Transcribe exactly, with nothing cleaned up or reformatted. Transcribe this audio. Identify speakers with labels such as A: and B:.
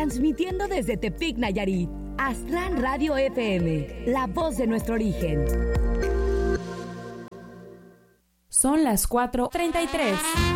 A: transmitiendo desde Tepic, Nayarit. Aztlán Radio F M, la voz de nuestro origen.
B: Son las cuatro treinta y tres.